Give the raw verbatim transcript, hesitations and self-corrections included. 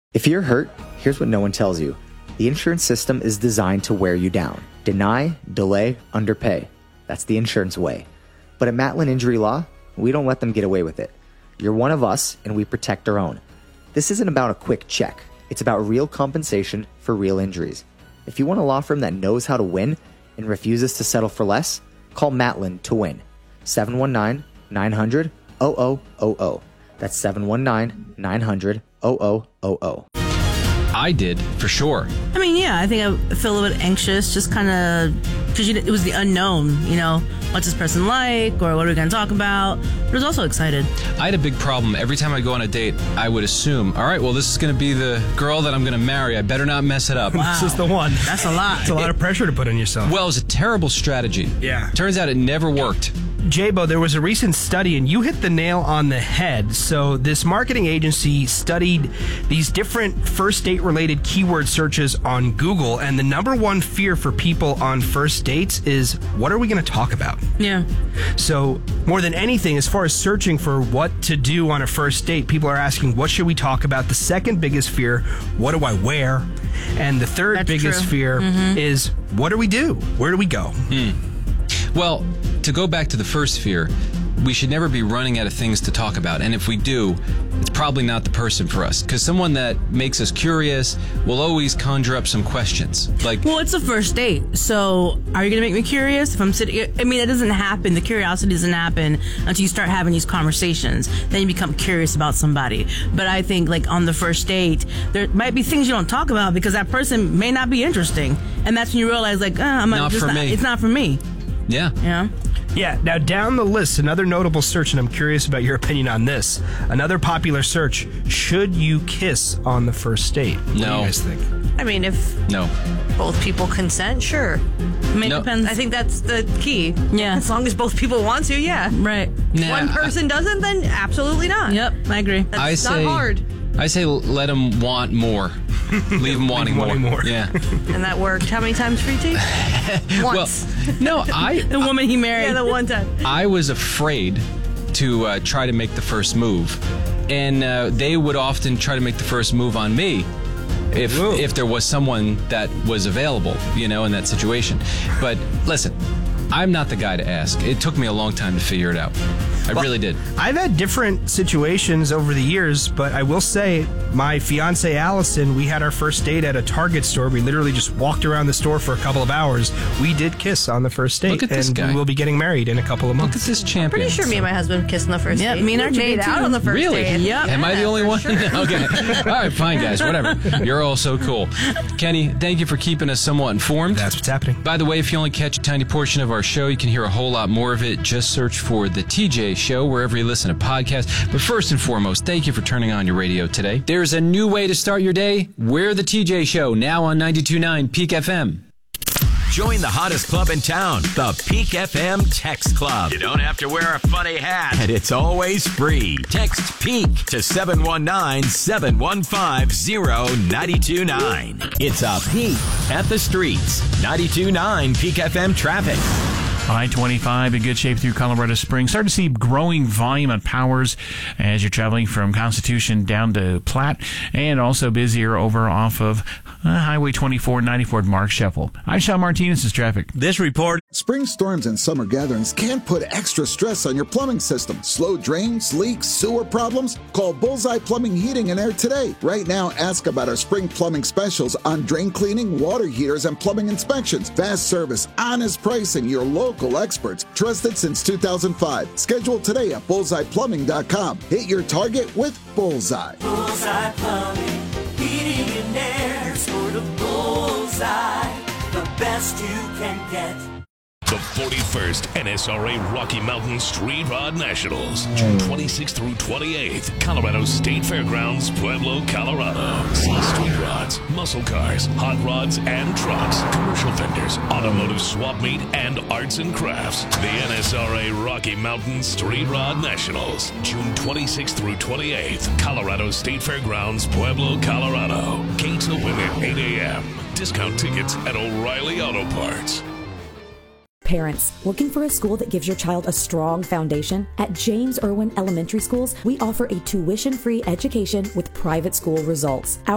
If you're hurt, here's what no one tells you. The insurance system is designed to wear you down. Deny, delay, underpay. That's the insurance way. But at Matlin Injury Law, we don't let them get away with it. You're one of us, and we protect our own. This isn't about a quick check. It's about real compensation for real injuries. If you want a law firm that knows how to win and refuses to settle for less, call Matlin to win. seven one nine, nine hundred, zero zero zero zero. That's seven one nine, nine hundred, zero zero zero zero. I did, for sure. I mean, yeah, I think I feel a little bit anxious, just kind of, because it was the unknown, you know, what's this person like, or what are we going to talk about, but I was also excited. I had a big problem. Every time I go on a date, I would assume, all right, well, this is going to be the girl that I'm going to marry. I better not mess it up. Wow. This is the one. That's a lot. It's a lot of pressure to put on yourself. Well, it was a terrible strategy. Yeah. Turns out it never worked. Jabo, there was a recent study, and you hit the nail on the head. So this marketing agency studied these different first date-related keyword searches on Google, and the number one fear for people on first dates is, what are we going to talk about? Yeah. So more than anything, as far as searching for what to do on a first date, people are asking, what should we talk about? The second biggest fear, what do I wear? And the third That's biggest true. fear Mm-hmm. is, what do we do? Where do we go? Hmm. Well, to go back to the first fear, we should never be running out of things to talk about. And if we do, it's probably not the person for us. Because someone that makes us curious will always conjure up some questions. Like, Well, it's a first date, so are you going to make me curious? If I'm sitting, I mean, it doesn't happen. The curiosity doesn't happen until you start having these conversations. Then you become curious about somebody. But I think, like, on the first date, there might be things you don't talk about because that person may not be interesting. And that's when you realize, like, uh, I'm Not just for not, me. it's not for me. yeah. You know? Yeah, now down the list, another notable search, and I'm curious about your opinion on this. Another popular search, should you kiss on the first date? What do you No. guys think? I mean, if No. both people consent, sure. I mean, No. it depends. I think that's the key. Yeah. As long as both people want to, yeah. Right. Nah, One person doesn't, then absolutely not. Yep, I agree. That's I not say, hard. I say let them want more. Leave them wanting more. wanting more. Yeah. And that worked how many times for you, T? Once. Well, no, I... The woman he married. yeah, the one time. I was afraid to uh, try to make the first move, and uh, they would often try to make the first move on me if Whoa. if there was someone that was available, you know, in that situation. But listen, I'm not the guy to ask. It took me a long time to figure it out. I Well, really did. I've had different situations over the years, but I will say, my fiance Allison, we had our first date at a Target store. We literally just walked around the store for a couple of hours. We did kiss on the first date, Look at this and guy. we will be getting married in a couple of Look months. at this champion. Pretty sure me and my husband kissed on the first Yeah, date. me and We Archie made did out too. on the first Really? date. Yep. Am I the Yeah, only for one? sure. Okay. All right, fine, guys. Whatever. You're all so cool. Kenny, thank you for keeping us somewhat informed. That's what's happening. By the way, if you only catch a tiny portion of our show, you can hear a whole lot more of it. Just search for The T J Show wherever you listen to podcasts. But first and foremost, thank you for turning on your radio today. There's a new way to start your day. We're The T J Show, now on ninety-two point nine Peak F M. Join the hottest club in town, the Peak F M Text Club. You don't have to wear a funny hat, and it's always free. Text PEAK to seven one nine, seven one five, zero nine two nine. It's a peek at the streets. ninety-two point nine Peak F M traffic. I twenty-five in good shape through Colorado Springs. Start to see growing volume on Powers as you're traveling from Constitution down to Platte, and also busier over off of uh, Highway twenty-four ninety-four at Mark Sheppel. I'm Sean Martinez's traffic. This report. Spring storms and summer gatherings can put extra stress on your plumbing system. Slow drains, leaks, sewer problems? Call Bullseye Plumbing, Heating and Air today. Right now, ask about our spring plumbing specials on drain cleaning, water heaters, and plumbing inspections. Fast service, honest pricing, your local experts, trusted since two thousand five. Schedule today at bullseye plumbing dot com. Hit your target with Bullseye. Bullseye Plumbing, Heating and Air, sort of Bullseye, the best you can get. The forty-first N S R A Rocky Mountain Street Rod Nationals, June twenty-sixth through twenty-eighth, Colorado State Fairgrounds, Pueblo, Colorado. See street rods, muscle cars, hot rods and trucks, commercial vendors, automotive swap meet, and arts and crafts. The N S R A Rocky Mountain Street Rod Nationals, June twenty-sixth through twenty-eighth, Colorado State Fairgrounds, Pueblo, Colorado. Gates open at eight a.m. Discount tickets at O'Reilly Auto Parts. Parents, looking for a school that gives your child a strong foundation? At James Irwin Elementary Schools, we offer a tuition-free education with private school results. Our